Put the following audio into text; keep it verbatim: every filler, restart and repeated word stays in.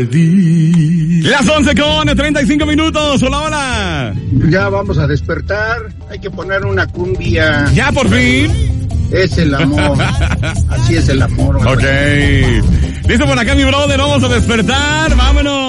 Las once con treinta y cinco minutos. Hola, hola. Ya vamos a despertar. Hay que poner una cumbia. Ya, por fin. Es el amor. Así es el amor. Ok. Listo por acá, mi brother. Vamos a despertar. Vámonos.